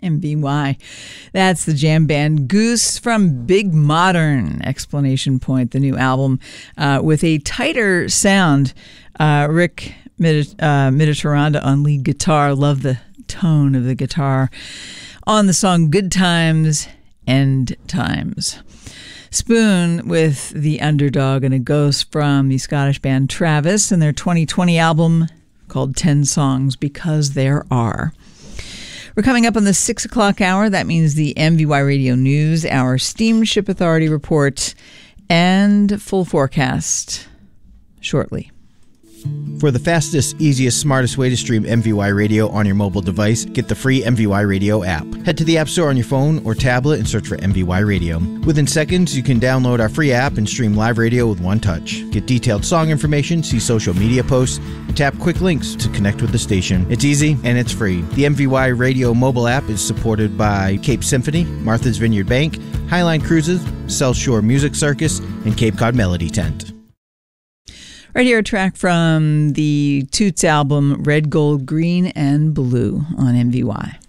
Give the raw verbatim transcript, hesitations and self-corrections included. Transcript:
M V Y. That's the jam band Goose from Big Modern, exclamation point, the new album uh, with a tighter sound. Uh, Rick Medi- uh, Mediterranda on lead guitar. Love the tone of the guitar on the song Good Times, End Times. Spoon with The Underdog and a Ghost from the Scottish band Travis and their twenty twenty album called ten songs, Because There Are. We're coming up on the six o'clock hour. That means the M V Y Radio News, our Steamship Authority report, and full forecast shortly. For the fastest, easiest, smartest way to stream M V Y Radio on your mobile device, get the free M V Y Radio app. Head to the App Store on your phone or tablet and search for M V Y Radio. Within seconds, you can download our free app and stream live radio with one touch. Get detailed song information, see social media posts, and tap quick links to connect with the station. It's easy and it's free. The M V Y Radio mobile app is supported by Cape Symphony, Martha's Vineyard Bank, Highline Cruises, South Shore Music Circus, and Cape Cod Melody Tent. Right here, a track from the Toots album, Red, Gold, Green, and Blue on M V Y.